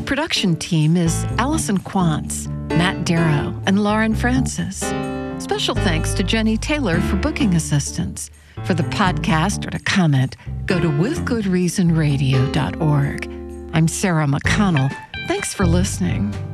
Our production team is Allison Quantz, Matt Darrow, and Lauren Francis. Special thanks to Jenny Taylor for booking assistance. For the podcast or to comment, go to withgoodreasonradio.org. I'm Sarah McConnell. Thanks for listening.